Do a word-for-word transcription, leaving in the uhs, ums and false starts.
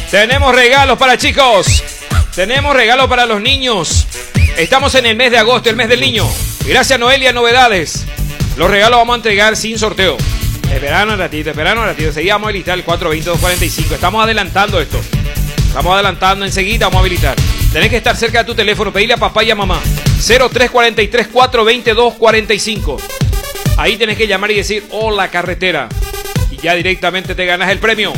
Tenemos regalos para chicos. Tenemos regalos para los niños. Estamos en el mes de agosto, el mes del niño. Gracias Noelia, novedades. Los regalos vamos a entregar sin sorteo. Esperaron un ratito, esperaron un ratito. Enseguida vamos a habilitar el cuatro veinte, dos cuarenta y cinco. Estamos adelantando esto. Estamos adelantando, enseguida vamos a habilitar. Tenés que estar cerca de tu teléfono, pedirle a papá y a mamá. cero tres cuatro tres, cuatro dos cero, dos cuatro cinco. Ahí tenés que llamar y decir, hola carretera. Y ya directamente te ganas el premio.